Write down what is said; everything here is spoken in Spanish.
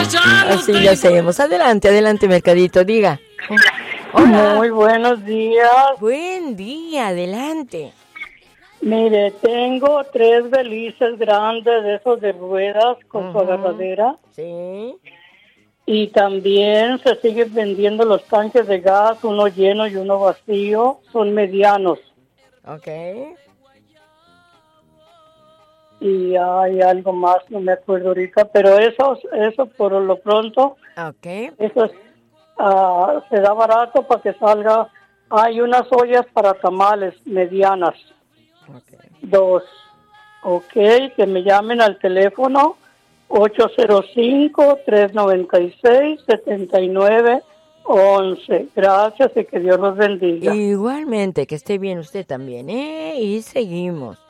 Así lo hacemos. Adelante, adelante, Mercadito, diga. Hola. Muy buenos días. Buen día, adelante. Mire, tengo 3 belices grandes de esos de ruedas con su agarradera. Sí. Y también se siguen vendiendo los tanques de gas, uno lleno y uno vacío. Son medianos. Ok. Y hay algo más, no me acuerdo ahorita, pero eso por lo pronto. Ok. Eso se da barato para que salga. Hay unas ollas para tamales medianas. Okay. 2. Ok, que me llamen al teléfono 805-396-7911. Gracias y que Dios los bendiga. Igualmente, que esté bien usted también, ¿eh? Y seguimos.